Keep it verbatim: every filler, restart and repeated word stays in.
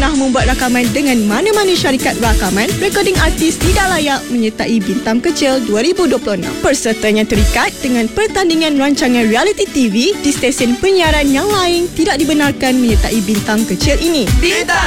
pernah membuat rakaman dengan mana-mana syarikat rakaman, recording artis tidak layak menyertai Bintang Kecil dua ribu dua puluh enam. Pesertanya terikat dengan pertandingan rancangan reality T V di stesen penyiaran yang lain tidak dibenarkan menyertai Bintang Kecil ini. Bintang